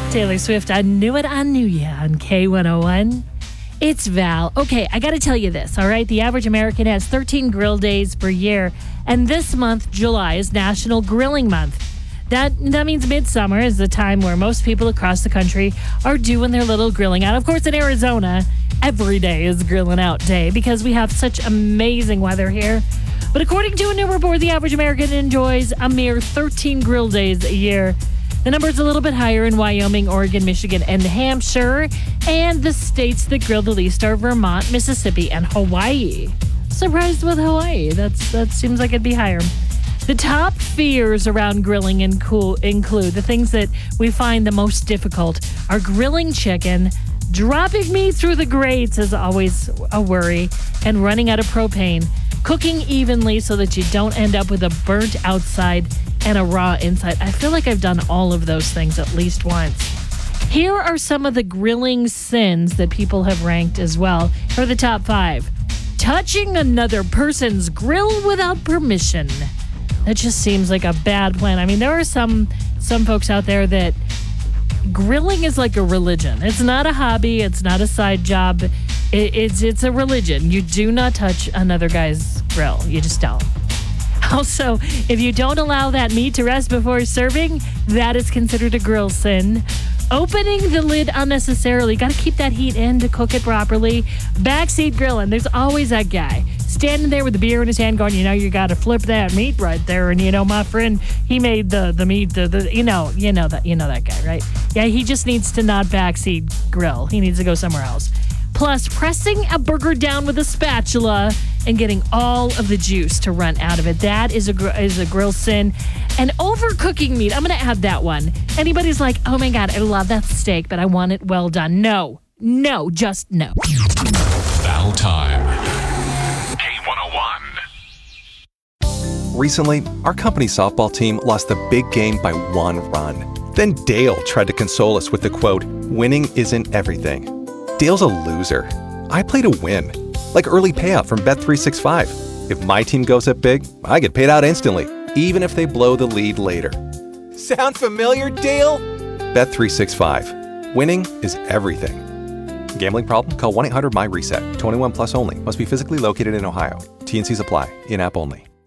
Taylor Swift, I Knew It, I Knew Ya on K101. It's Val. Okay, I got to tell you this, all right? The average American has 13 grill days per year, and this month, July, is National Grilling Month. That means midsummer is the time where most people across the country are doing their little grilling out. Of course, in Arizona, every day is grilling out day because we have such amazing weather here. But according to a new report, the average American enjoys a mere 13 grill days a year. The number's a little bit higher in Wyoming, Oregon, Michigan, and New Hampshire. And the states that grill the least are Vermont, Mississippi, and Hawaii. Surprised with Hawaii. That seems like it'd be higher. The top fears around grilling include the things that we find the most difficult are grilling chicken, dropping meat through the grates is always a worry, and running out of propane. Cooking evenly so that you don't end up with a burnt outside and a raw inside. I feel like I've done all of those things at least once. Here are some of the grilling sins that people have ranked as well for the top 5. Touching another person's grill without permission. That just seems like a bad plan. I mean, there are some folks out there that grilling is like a religion. It's not a hobby. It's not a side job. It's a religion. You do not touch another guy's grill. You just don't. Also, if you don't allow that meat to rest before serving, that is considered a grill sin. Opening the lid unnecessarily. Got to keep that heat in to cook it properly. Backseat grilling. There's always that guy standing there with the beer in his hand going, you got to flip that meat right there. And, my friend, he made the meat, you know that guy, right? Yeah, he just needs to not backseat grill. He needs to go somewhere else. Plus, pressing a burger down with a spatula and getting all of the juice to run out of it. That is a grill sin. And overcooking meat. I'm going to add that one. Anybody's like, oh my God, I love that steak, but I want it well done. No, just no. Val time. K101. Recently, our company softball team lost the big game by 1 run. Then Dale tried to console us with the quote, "Winning isn't everything." Dale's a loser. I play to win. Like early payout from Bet365. If my team goes up big, I get paid out instantly, even if they blow the lead later. Sound familiar, Dale? Bet365. Winning is everything. Gambling problem? Call 1-800-MY-RESET. 21 plus only. Must be physically located in Ohio. T&Cs apply. In-app only.